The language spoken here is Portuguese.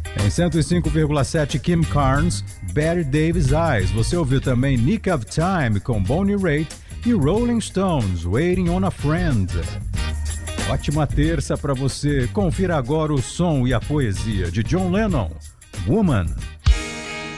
Em 105,7 Kim Carnes, Betty Davis Eyes. Você ouviu também Nick of Time com Bonnie Raitt e Rolling Stones, Waiting on a Friend. Ótima terça para você. Confira agora o som e a poesia de John Lennon, Woman.